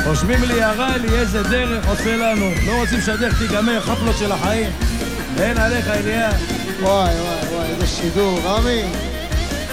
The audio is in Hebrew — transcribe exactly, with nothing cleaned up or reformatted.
רושמים לי הרע לי איזה דרך עושה לנו. לא רוצים שהדרך תיגמר, חפלות של החיים. אין עליך אליה. וואי וואי וואי, איזה שידור, רמי.